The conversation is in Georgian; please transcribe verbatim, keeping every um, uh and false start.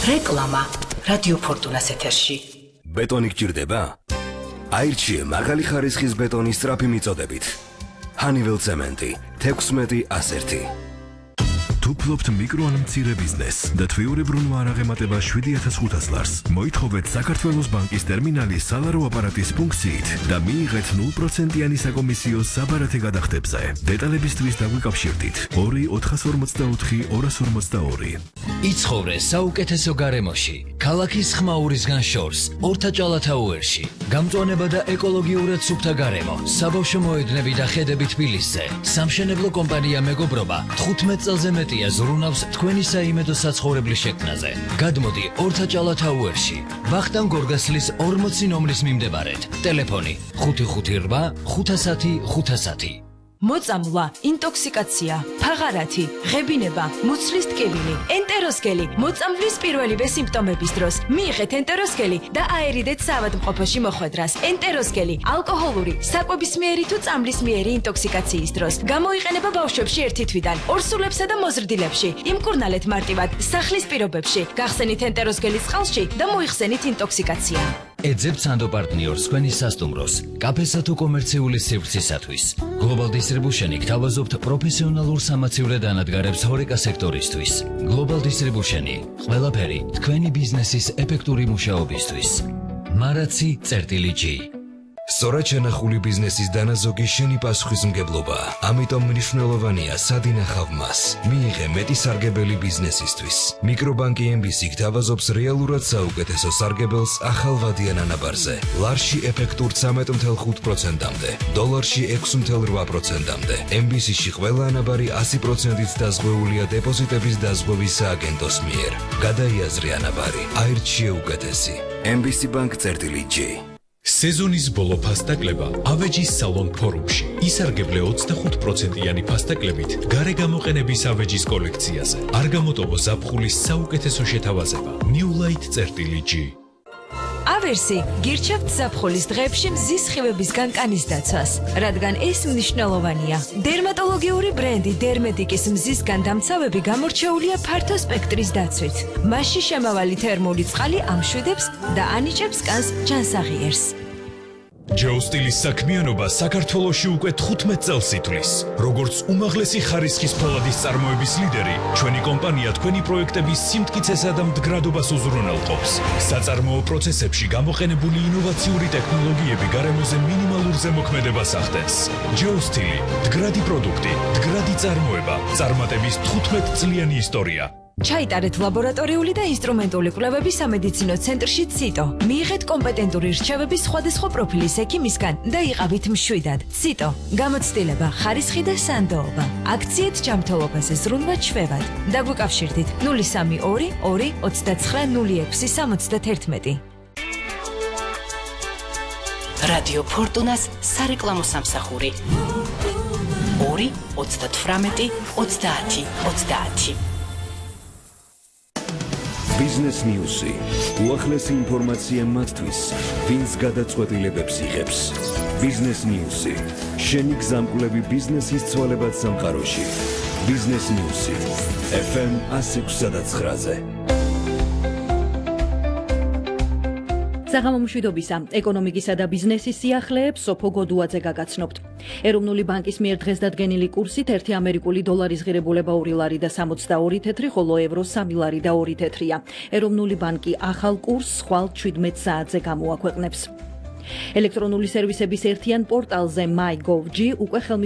რეკლამა რადიო ფორტუნას ეთერში. ბეტონი გჭირდება? აირჩიე მაღალი ხარისხის ბეტონის სწრაფი მიწოდებით. Honeywell Cement, თექვსმეტი ას ერთი. თუ ფლობთ მიკრო ან მცირე ბიზნესს და თვიურებრივ არაღემატება შვიდი ათას ხუთას ლარს, მოითხოვეთ საქართველოს ბანკის ტერმინალის სალარო აპარატის ფუნქციით და მიიღეთ ნულ პროცენტიანი საკომისიო საბარათე გადახდებზე. დეტალებისთვის დაგვიკავშირდით ორი ოთხას ორმოცდაოთხი ორას ორმოცდაორი. იცხოვრე საუკეთესო გარემოში, ქალაქის ხმაურისგან შორს, ორთაჭალათაუერში. გამწვანება და ეკოლოგიურად სუფთა გარემო, საბავშვო მოედნები და ხედები თბილისზე. სამშენებლო კომპანია მეგობრობა თხუთმეტ წელზე მეტია ზრუნავს თქვენი საიმედო საცხოვრებლის შექმნაზე. გადმოდი ორთაჭალათაუერში, ვახტანგ გორგასლის ორმოცი ნომრის მიმდებარედ. ტელეფონი ხუთი ხუთი რვა ხუთასათი ხუთასათი. მოწამვლა, ინტოქსიკაცია, ფაღარათი, ღებინება, მუცლის ტკივილი, ენტეროსკელი, მოწამვლის პირველივე სიმპტომების დროს მიიღეთ ენტეროსკელი და აერიდეთ საავადმყოფოში მოხვედრას. ენტეროსკელი ალკოჰოლური, საკვებისმიერი თუ წამლისმიერი ინტოქსიკაციის დროს გამოიყენება ბავშვებში ერთი თვიდან, ორსულებსა და მოზრდილებში. იმკურნალეთ მარტივად სახლის პირობებში, გახსენით ენტეროსკელის წყალში და მოიხსენით ინტოქსიკაცია. ეძებთ სანდო პარტნიორს თქვენი სასტუმროს, კაფესა თუ კომერციული სივრცისათვის. Global Distribution-ი გთავაზობთ პროფესიონალურ სამაცივრე დანადგარებს ჰორეკა სექტორისთვის. Global Distribution-ი ყველაფერი თქვენი ბიზნესის ეფექტური მუშაობისთვის. მარაცი წერტილი G. სწორად შენახული ბიზნესის დანაზოგი შენი პასუხისმგებლობა. ამიტომ მნიშვნელოვანია სად ინახავ მას. მიიღე მეტი სარგებელი ბიზნესისთვის. მიკრობანკი ემ ბი სი გთავაზობს რეალურად საუკეთესო სარგებელს ახალ ვადიან ანაბარზე. ლარში ეფექტურ ცამეტ ათეულ ხუთ პროცენტამდე, დოლარში ექვსი ათეულ რვა პროცენტამდე. ემ ბი სი-ში ყველა ანაბარი ასი პროცენტით დაზღვეულია დეპოზიტების დაზღვევის სააგენტოს მიერ. გადაიაზრე ანაბარი, აირჩიე უკეთესი. ემ ბი სი Bank წერტილი G. სეზონის ბოლო ფასტაკლება ავეჯის სალონ ფორუმში. ისარგებლე ოცდახუთ პროცენტიანი ფასტაკლებით გარე გამოყენების ავეჯის კოლექციაზე. არ გამოტოვო ზაფხულის საუკეთესო შეთავაზება. New Light წერტილი G. ავერსი გირჩევთ ზაფხულის დღეებში მზის სხივებისგან კანის დაცვას, რადგან ეს მნიშვნელოვანია. დერმატოლოგიური ბრენდი დერმედიკის მზისგან დამცავები გამორჩეულია ფართო სპექტრის დაცვით. მასში შემავალი თერმული წყალი ამშვიდებს და ანიჭებს კანს ჯანსაღიერს. ჯეოსტილის საქმიანობა საქართველოში უკვე თხუთმეტ წელს ითვლის. როგორც უმაღლესი ხარისხის ფოლადის წარმოების ლიდერი, ჩვენი კომპანია თქვენი პროექტების სიმტკიცესა და მდგრადობას უზრუნველყოფს. საწარმოო პროცესებში გამოყენებული ინოვაციური ტექნოლოგიები გარემოზე მინიმალურ ზემოქმედებას ახდენს. ჯეოსტილი, მდგრადი პროდუქტი, მდგრადი წარმოება, წარმატების თხუთმეტ წლიანი ისტორია. ჩაიტარეთ ლაბორატორიული და ინსტრუმენტული კვლევები სამედიცინო ცენტრში ციტო. მიიღეთ კომპეტენტური რჩევები სხვადასხვა პროფილის ექიმისგან და იყავით მშვიდად. ციტო, გამოცდილება, ხარისხი და სანდოობა. აქციეთ ჯანმრთელობაზე ზრუნვა ჩვევად. დაგვიკავშირდით ნული სამი ორი ორი ოცდაცხრა ნული ექვსი სამოცდაათი. რადიო ფორტუნას სარეკლამო სამსახური ორი ოცდათვრამეტი ოცდაათი ოცდაათი. Business News-ი. უახლესი ინფორმაცია მათთვის, ვინც გადაწყვეტილებებს იღებს. Business News-ი. შენი გზამკვლევი ბიზნესის ცვალებად სამყაროში. Business News-ი. ეფ ემ ათს ექვსი ცხრაზე. საღამო მშვიდობისა, ეკონომიკისა და ბიზნესის სიახლეებს სოფო გოდუაძე გაგაცნობთ. ეროვნული ბანკის მიერ დღეს დადგენილი კურსით ერთი ამერიკული დოლარის ღირებულება ორი ლარი და სამოცდაორი თეთრი, ხოლო ევრო სამი ლარი და ორი თეთრია. ეროვნული ბანკი ახალ კურსს ხვალ შვიდმეტ საათზე გამოაქვეყნებს. ელექტრონული სერვისების ერთიან პორტალზე MyGov.g უკვე